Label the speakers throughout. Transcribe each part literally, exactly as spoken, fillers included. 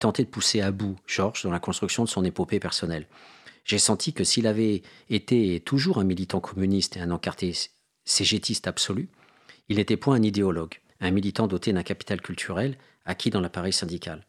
Speaker 1: tenté de pousser à bout Georges dans la construction de son épopée personnelle. J'ai senti que s'il avait été toujours un militant communiste et un encarté cégétiste absolu, il n'était point un idéologue, un militant doté d'un capital culturel acquis dans l'appareil syndical.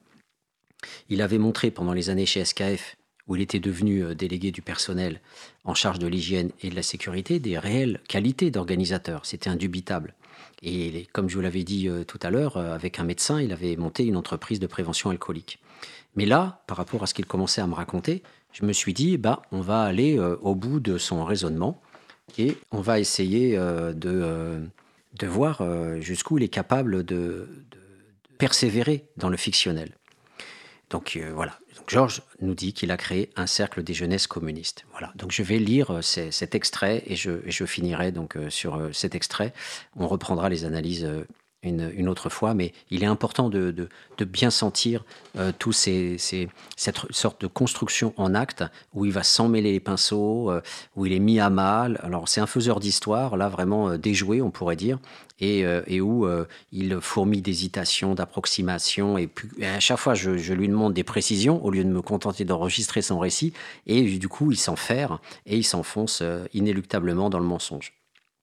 Speaker 1: Il avait montré pendant les années chez S K F, où il était devenu euh, délégué du personnel en charge de l'hygiène et de la sécurité, des réelles qualités d'organisateur. C'était indubitable. Et comme je vous l'avais dit euh, tout à l'heure, euh, avec un médecin, il avait monté une entreprise de prévention alcoolique. Mais là, par rapport à ce qu'il commençait à me raconter, je me suis dit, bah, on va aller euh, au bout de son raisonnement et on va essayer euh, de, euh, de voir euh, jusqu'où il est capable de, de, de persévérer dans le fictionnel. Donc euh, voilà. Donc Georges nous dit qu'il a créé un cercle des jeunesses communistes. Voilà. Donc je vais lire euh, ces, cet extrait et je, et je finirai donc euh, sur euh, cet extrait. On reprendra les analyses euh, une, une autre fois, mais il est important de, de, de bien sentir euh, tous ces, ces, cette sorte de construction en acte où il va s'emmêler les pinceaux, euh, où il est mis à mal. Alors c'est un faiseur d'histoire, là vraiment euh, déjoué, on pourrait dire. Et, euh, et où euh, il fourmille d'hésitation, d'approximation. Et, puis, et à chaque fois, je, je lui demande des précisions au lieu de me contenter d'enregistrer son récit. Et du coup, il s'enferre et il s'enfonce euh, inéluctablement dans le mensonge.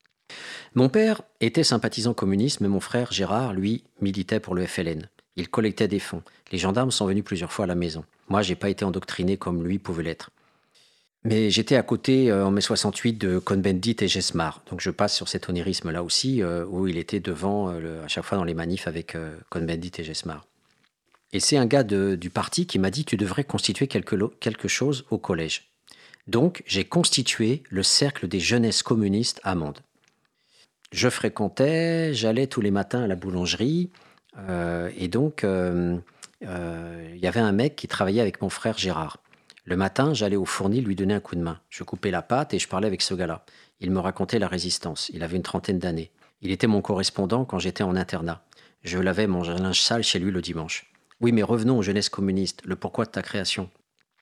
Speaker 1: Mon père était sympathisant communiste, mais mon frère Gérard, lui, militait pour le F L N. Il collectait des fonds. Les gendarmes sont venus plusieurs fois à la maison. Moi, j'ai pas été endoctriné comme lui pouvait l'être. Mais j'étais à côté, euh, en mai soixante-huit, de Cohn-Bendit et Gesmar. Donc je passe sur cet onirisme-là aussi, euh, où il était devant, euh, le, à chaque fois dans les manifs avec euh, Cohn-Bendit et Gesmar. Et c'est un gars de, du parti qui m'a dit « Tu devrais constituer quelque, lo- quelque chose au collège ». Donc j'ai constitué le cercle des jeunesses communistes à Mende. Je fréquentais, j'allais tous les matins à la boulangerie, euh, et donc euh, euh, il y avait un mec qui travaillait avec mon frère Gérard. Le matin, j'allais au fournil lui donner un coup de main. Je coupais la pâte et je parlais avec ce gars-là. Il me racontait la résistance. Il avait une trentaine d'années. Il était mon correspondant quand j'étais en internat. Je lavais mon linge sale chez lui le dimanche. Oui, mais revenons aux jeunesses communistes, le pourquoi de ta création.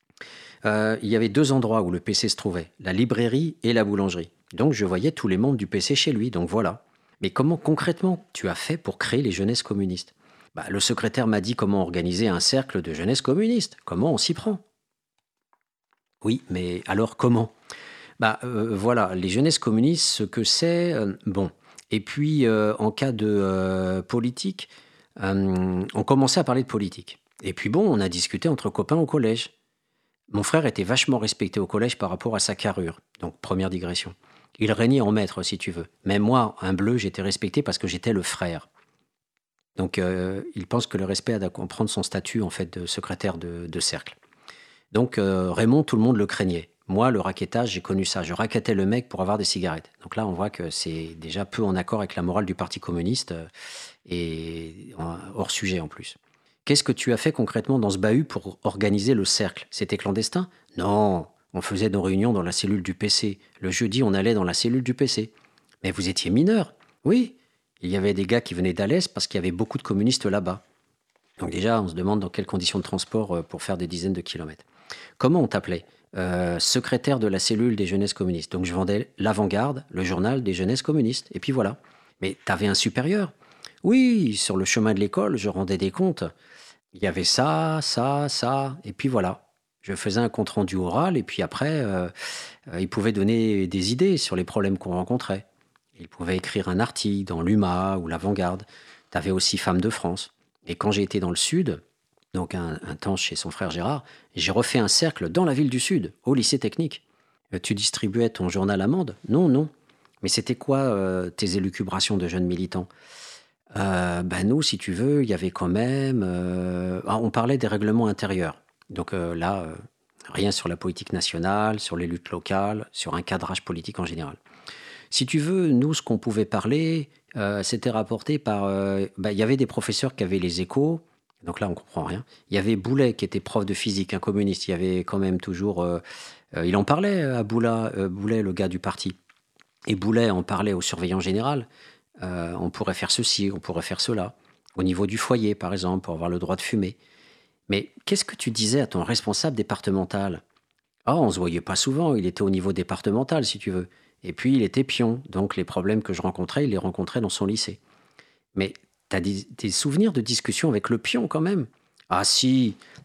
Speaker 1: Euh, il y avait deux endroits où le P C se trouvait, la librairie et la boulangerie. Donc je voyais tous les membres du P C chez lui, donc voilà. Mais comment concrètement tu as fait pour créer les jeunesses communistes? Bah, le secrétaire m'a dit comment organiser un cercle de jeunesse communiste. Comment on s'y prend? Oui, mais alors comment? Bah euh, voilà, les jeunesses communistes, ce que c'est, euh, bon. Et puis euh, en cas de euh, politique, euh, on commençait à parler de politique. Et puis bon, on a discuté entre copains au collège. Mon frère était vachement respecté au collège par rapport à sa carrure. Donc première digression. Il régnait en maître, si tu veux. Même moi, un bleu, j'étais respecté parce que j'étais le frère. Donc euh, il pense que le respect a à comprendre son statut en fait de secrétaire de, de cercle. Donc euh, Raymond, tout le monde le craignait. Moi, le raquettage, j'ai connu ça. Je raquettais le mec pour avoir des cigarettes. Donc là, on voit que c'est déjà peu en accord avec la morale du Parti communiste euh, et euh, hors sujet en plus. Qu'est-ce que tu as fait concrètement dans ce bahut pour organiser le cercle? C'était clandestin? Non, on faisait nos réunions dans la cellule du P C. Le jeudi, on allait dans la cellule du P C. Mais vous étiez mineur? Oui. Il y avait des gars qui venaient d'Alès parce qu'il y avait beaucoup de communistes là-bas. Donc déjà, on se demande dans quelles conditions de transport euh, pour faire des dizaines de kilomètres. Comment on t'appelait? Euh, secrétaire de la cellule des jeunesses communistes. Donc je vendais l'Avant-Garde, le journal des jeunesses communistes. Et puis voilà. Mais t'avais un supérieur? Oui, sur le chemin de l'école, je rendais des comptes. Il y avait ça, ça, ça, et puis voilà. Je faisais un compte-rendu oral, et puis après, euh, euh, il pouvait donner des idées sur les problèmes qu'on rencontrait. Il pouvait écrire un article dans l'U M A ou l'Avant-Garde. T'avais aussi Femmes de France. Et quand j'ai été dans le Sud, donc un, un temps chez son frère Gérard, j'ai refait un cercle dans la ville du Sud, au lycée technique. Euh, Tu distribuais ton journal Amende? Non, non. Mais c'était quoi euh, tes élucubrations de jeunes militants? Euh, ben nous, si tu veux, il y avait quand même... euh, ah, on parlait des règlements intérieurs. Donc euh, là, euh, rien sur la politique nationale, sur les luttes locales, sur un cadrage politique en général. Si tu veux, nous, ce qu'on pouvait parler, euh, c'était rapporté par... euh, ben, il y avait des professeurs qui avaient les échos, donc là, on comprend rien. Il y avait Boulet, qui était prof de physique, un communiste. Il y avait quand même toujours... euh, euh, il en parlait à Boula, euh, Boulet, le gars du parti. Et Boulet en parlait au surveillant général. Euh, on pourrait faire ceci, on pourrait faire cela. Au niveau du foyer, par exemple, pour avoir le droit de fumer. Mais qu'est-ce que tu disais à ton responsable départemental? Ah, on se voyait pas souvent, il était au niveau départemental, si tu veux. Et puis, il était pion, donc les problèmes que je rencontrais, il les rencontrait dans son lycée. Mais t'as des, des souvenirs de discussions avec le pion, quand même? Ah si,